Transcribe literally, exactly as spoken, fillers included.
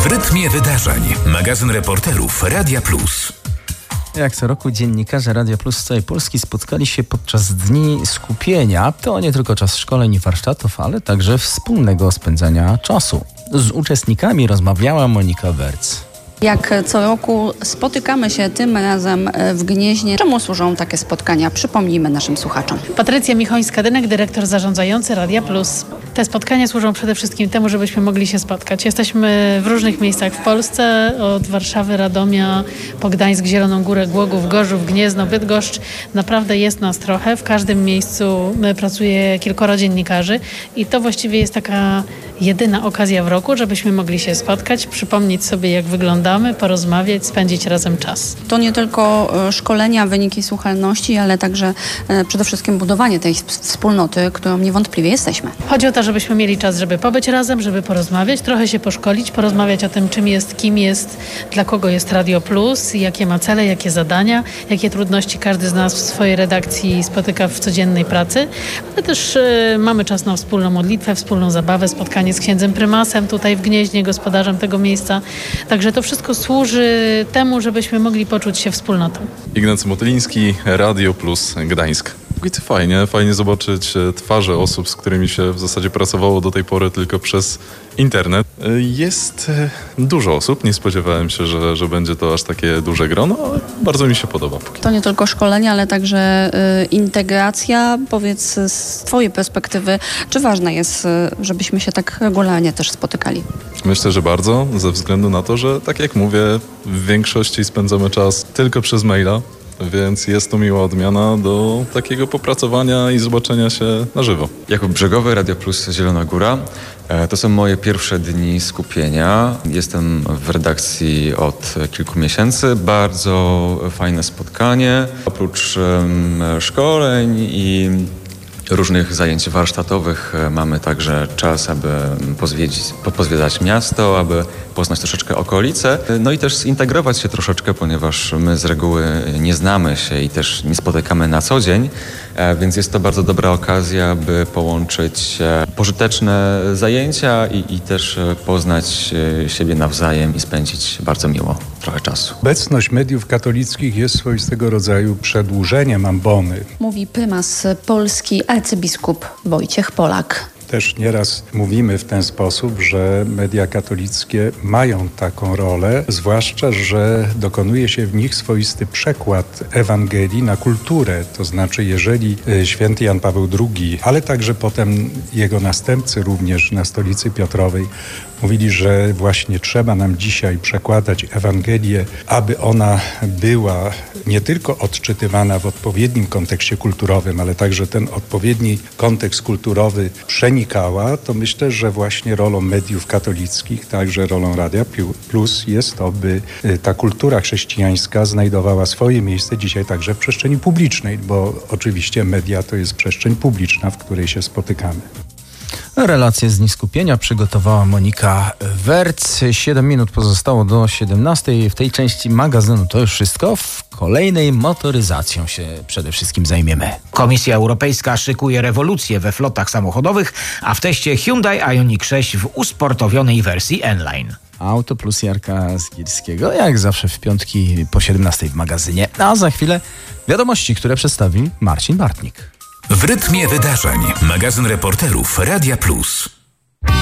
W rytmie wydarzeń. Magazyn reporterów Radia Plus. Jak co roku dziennikarze Radia Plus z całej Polski spotkali się podczas Dni Skupienia. To nie tylko czas szkoleń i warsztatów, ale także wspólnego spędzania czasu. Z uczestnikami rozmawiała Monika Werc. Jak co roku spotykamy się tym razem w Gnieźnie. Czemu służą takie spotkania? Przypomnijmy naszym słuchaczom. Patrycja Michońska-Dynek, dyrektor zarządzający Radia Plus. Te spotkania służą przede wszystkim temu, żebyśmy mogli się spotkać. Jesteśmy w różnych miejscach w Polsce, od Warszawy, Radomia, po Gdańsk, Zieloną Górę, Głogów, Gorzów, Gniezno, Bydgoszcz. Naprawdę jest nas trochę. W każdym miejscu pracuje kilkoro dziennikarzy i to właściwie jest taka jedyna okazja w roku, żebyśmy mogli się spotkać, przypomnieć sobie, jak wyglądamy, porozmawiać, spędzić razem czas. To nie tylko szkolenia, wyniki słuchalności, ale także przede wszystkim budowanie tej wspólnoty, którą niewątpliwie jesteśmy. Chodzi o to, żebyśmy mieli czas, żeby pobyć razem, żeby porozmawiać, trochę się poszkolić, porozmawiać o tym, czym jest, kim jest, dla kogo jest Radio Plus, jakie ma cele, jakie zadania, jakie trudności każdy z nas w swojej redakcji spotyka w codziennej pracy, ale też y, mamy czas na wspólną modlitwę, wspólną zabawę, spotkanie z księdzem prymasem tutaj w Gnieźnie, gospodarzem tego miejsca. Także to wszystko służy temu, żebyśmy mogli poczuć się wspólnotą. Ignacy Motyliński, Radio Plus Gdańsk. I fajnie, fajnie zobaczyć twarze osób, z którymi się w zasadzie pracowało do tej pory tylko przez internet. Jest dużo osób, nie spodziewałem się, że, że będzie to aż takie duże grono, ale bardzo mi się podoba. To nie tylko szkolenia, ale także y, integracja. Powiedz z twojej perspektywy, czy ważne jest, y, żebyśmy się tak regularnie też spotykali? Myślę, że bardzo, ze względu na to, że tak jak mówię, w większości spędzamy czas tylko przez maila. Więc jest to miła odmiana do takiego popracowania i zobaczenia się na żywo. Jakub Brzegowy, Radio Plus Zielona Góra. To są moje pierwsze dni skupienia. Jestem w redakcji od kilku miesięcy. Bardzo fajne spotkanie. Oprócz um, szkoleń i różnych zajęć warsztatowych mamy także czas, aby pozwiedzić, pozwiedzać miasto, aby poznać troszeczkę okolice, no i też zintegrować się troszeczkę, ponieważ my z reguły nie znamy się i też nie spotykamy na co dzień, więc jest to bardzo dobra okazja, by połączyć pożyteczne zajęcia i, i też poznać siebie nawzajem i spędzić bardzo miło trochę czasu. Obecność mediów katolickich jest swoistego rodzaju przedłużeniem ambony. Mówi prymas Polski, arcybiskup Wojciech Polak. Też nieraz mówimy w ten sposób, że media katolickie mają taką rolę, zwłaszcza, że dokonuje się w nich swoisty przekład Ewangelii na kulturę. To znaczy, jeżeli święty Jan Paweł drugi, ale także potem jego następcy również na Stolicy Piotrowej mówili, że właśnie trzeba nam dzisiaj przekładać Ewangelię, aby ona była nie tylko odczytywana w odpowiednim kontekście kulturowym, ale także ten odpowiedni kontekst kulturowy przenikała, to myślę, że właśnie rolą mediów katolickich, także rolą Radia Plus jest to, by ta kultura chrześcijańska znajdowała swoje miejsce dzisiaj także w przestrzeni publicznej, bo oczywiście media to jest przestrzeń publiczna, w której się spotykamy. Relacje z Dni Skupienia przygotowała Monika Werc. Siedem minut pozostało do siedemnastej. W tej części magazynu to już wszystko. W kolejnej motoryzacją się przede wszystkim zajmiemy. Komisja Europejska szykuje rewolucję we flotach samochodowych, a w teście Hyundai Ioniq sześć w usportowionej wersji N-Line. Auto plus Jarka Zgierskiego, jak zawsze w piątki po siedemnastej w magazynie. A za chwilę wiadomości, które przedstawi Marcin Bartnik. W rytmie wydarzeń. Magazyn reporterów Radia Plus.